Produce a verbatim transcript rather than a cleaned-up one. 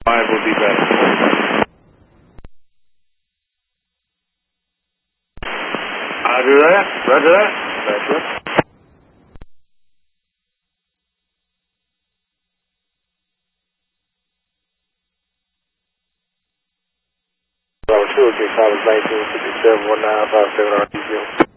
Five will be better. Roger that. Roger that. Roger. Bravo two, okay, College nineteen fifty-seven, one nine five seven R T zero.